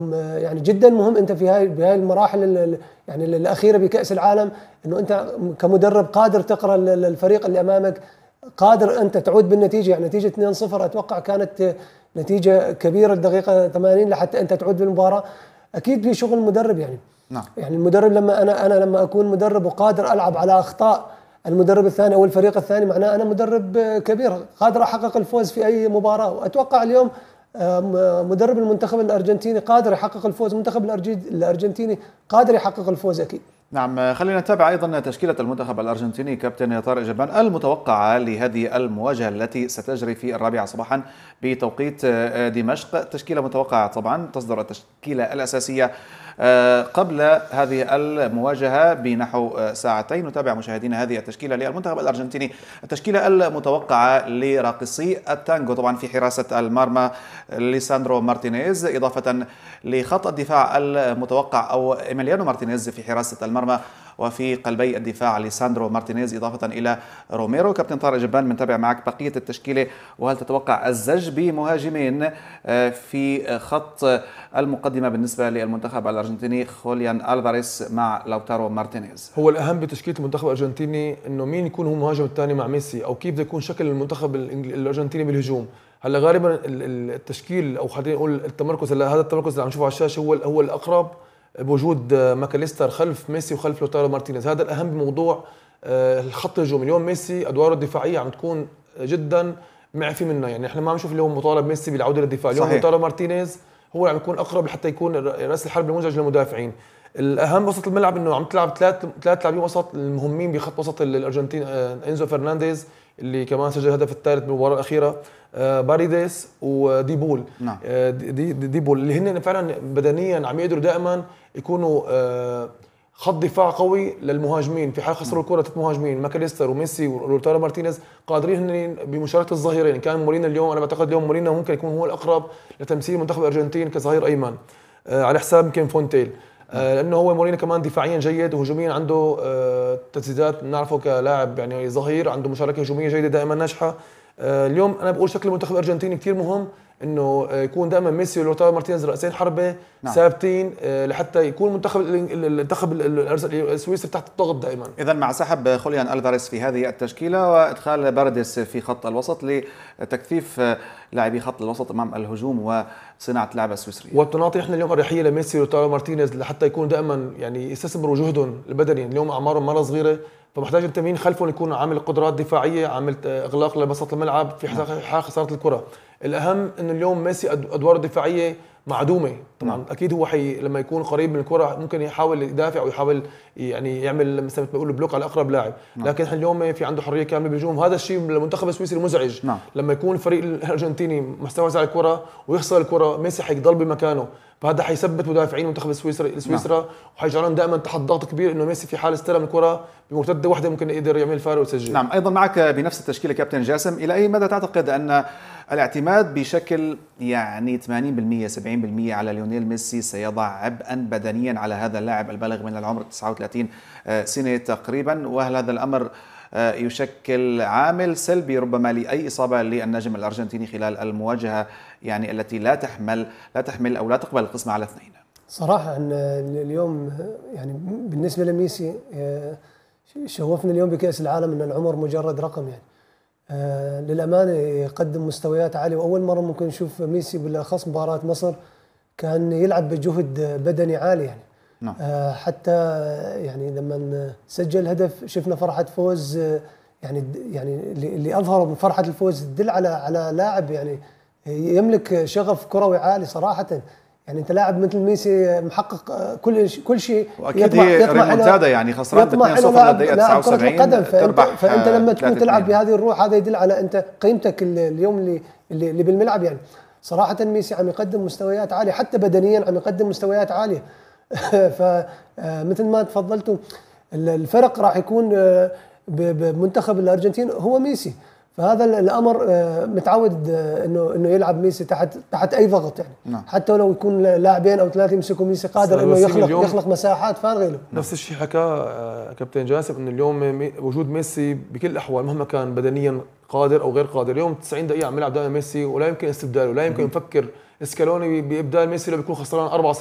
يعني جدا مهم انت في هاي المراحل يعني الاخيره بكاس العالم، انه انت كمدرب قادر تقرا الفريق اللي امامك، قادر انت تعود بالنتيجه. يعني نتيجه 2-0 اتوقع كانت نتيجه كبيره الدقيقه 80 لحتى انت تعود بالمباراه. اكيد في شغل المدرب يعني. نعم. يعني المدرب لما انا لما اكون مدرب وقادر العب على اخطاء المدرب الثاني او الفريق الثاني، معناه انا مدرب كبير قادر احقق الفوز في اي مباراه. واتوقع اليوم مدرب المنتخب الارجنتيني قادر يحقق الفوز، المنتخب الارجنتيني قادر يحقق الفوز اكيد. نعم، خلينا نتابع ايضا تشكيله المنتخب الارجنتيني كابتن طارق جبان المتوقعه لهذه المواجهه التي ستجري في 4 صباحا بتوقيت دمشق. تشكيله متوقعه طبعا، تصدر التشكيله الاساسيه قبل هذه المواجهه بنحو ساعتين. نتابع مشاهدينا هذه التشكيله للمنتخب الارجنتيني. التشكيله المتوقعه لراقصي التانجو طبعا في حراسه المرمى ليساندرو مارتينيز، اضافه لخط الدفاع المتوقع او ايميليانو مارتينيز في حراسه المرمى، وفي قلبي الدفاع ليساندرو مارتينيز إضافة إلى روميرو. كابتن طارق جبان بنتابع معك بقية التشكيلة، وهل تتوقع الزج بمهاجمين في خط المقدمة بالنسبة للمنتخب الأرجنتيني خوليان ألفاريز مع لوتارو مارتينيز؟ هو الأهم بتشكيلة المنتخب الأرجنتيني إنه مين يكون هو المهاجم الثاني مع ميسي، أو كيف بده يكون شكل المنتخب الأرجنتيني بالهجوم. هلا غالبا التشكيل او خلينا نقول التمركز، هذا التمركز اللي عم نشوفه على الشاشه هو الاقرب بوجود ماكاليستر خلف ميسي وخلف لوتارو مارتينيز. هذا الاهم بموضوع الخط الهجومي. اليوم ميسي ادواره الدفاعيه عم تكون جدا معفي منه، يعني احنا ما عم نشوف اليوم مطالب ميسي بالعوده للدفاع. اليوم لوتارو مارتينيز هو عم يكون اقرب لحتى يكون راس الحرب المنزعج للمدافعين. الاهم وسط الملعب انه عم تلعب ثلاث لاعبين وسط المهمين بخط وسط الارجنتين، انزو فرنانديز اللي كمان سجل الهدف الثالث بالمباراه الاخيره، باريديس وديبول. نعم. ديبول اللي هن فعلا بدنيا عم يقدروا دائما يكونوا خط دفاع قوي للمهاجمين. في حال خسروا الكره ثلاث مهاجمين ماكاليستر وميسي ولوتارو مارتينيز قادرين هن بمشاركه الظهيرين. كان مورينا اليوم، انا بعتقد اليوم مورينا ممكن يكون هو الاقرب لتمثيل منتخب الارجنتين كظهير ايمن على حساب يمكن فونتيل، لانه هو مورينا كمان دفاعيا جيد وهجوميا عنده تسديدات، بنعرفه كلاعب يعني ظهير عنده مشاركه هجوميه جيده دائما ناجحه. اليوم انا بقول شكل المنتخب الارجنتيني كثير مهم انه يكون دائما ميسي ولوتارو مارتينيز راسين حربه ثابتين لحتى يكون المنتخب السويسري تحت الضغط دائما. اذا مع سحب خوليان ألفاريز في هذه التشكيله وادخال بارديس في خط الوسط لتكثيف لاعبي خط الوسط امام الهجوم وصناعه اللعبه السويسريه. والتناطي احنا اليوم اريحيه لميسي ولوتارو مارتينيز لحتى يكون دائما يعني يستثمروا جهدهم البدني. اليوم اعمارهم مره صغيره، فمحتاج التمرين خلفهم يكون عامل قدرات دفاعيه، عامل اغلاق لوسط الملعب في حال خساره الكره. الاهم انه اليوم ميسي ادواره الدفاعيه معدومه طبعا. اكيد هو لما يكون قريب من الكره ممكن يحاول يدافع ويحاول يعني يعمل مثل ما بيقولوا بلوك على اقرب لاعب، لكن احنا اليوم في عنده حريه كامله بالهجوم. هذا الشيء للمنتخب السويسري مزعج. لما يكون الفريق الارجنتيني مستحوذ على الكره ويخسر الكره، ميسي حيضل بمكانه، فهذا حيثبت مدافعين منتخب سويسرا وحيجعلهم دائما تحت ضغط كبير انه ميسي في حال استلم الكره بمرتده واحده ممكن يقدر يعمل فارق ويسجل. نعم. ايضا معك بنفس التشكيله كابتن جاسم، الى اي مدى تعتقد ان الاعتماد بشكل يعني 80% 70% على ليونيل ميسي سيضع عبئا بدنيا على هذا اللاعب البالغ من العمر 39 سنه تقريبا، وهل هذا الامر يشكل عامل سلبي ربما لأي إصابة للنجم الأرجنتيني خلال المواجهة يعني التي لا تحمل أو لا تقبل القسمة على اثنين؟ صراحة أن اليوم يعني بالنسبة لميسي شوفنا اليوم بكأس العالم أن العمر مجرد رقم يعني. للأمانة يقدم مستويات عالية، وأول مرة ممكن نشوف ميسي بالأخص مباراة مصر كان يلعب بجهد بدني عالي يعني. نعم. حتى يعني لما سجل هدف شفنا فرحة فوز، يعني اللي أظهر فرحة الفوز تدل على لاعب يعني يملك شغف كروي عالي صراحة. يعني انت لاعب مثل ميسي محقق كل شيء، واكيد هي ريمونتادا يعني خسران 2-0 للدقيقه 79 فانت لما تكون تلعب بهذه الروح هذا يدل على انت قيمتك اليوم اللي بالملعب يعني. صراحة ميسي عم يقدم مستويات عالية، حتى بدنيا عم يقدم مستويات عالية. فمثل ما تفضلتوا الفرق راح يكون بمنتخب الارجنتين هو ميسي، فهذا الامر متعود انه يلعب ميسي تحت اي ضغط يعني. نعم. حتى لو يكون لاعبين او ثلاثه يمسكوا ميسي قادر انه يخلق مساحات فارغه له. نفس الشيء حكى كابتن جاسم انه اليوم وجود ميسي بكل الاحوال مهما كان بدنيا قادر او غير قادر، اليوم 90 دقيقه عم يلعب دائما ميسي ولا يمكن استبداله، ولا يمكن يفكر سكالوني بابدال ميسي لو بيكون خسران 4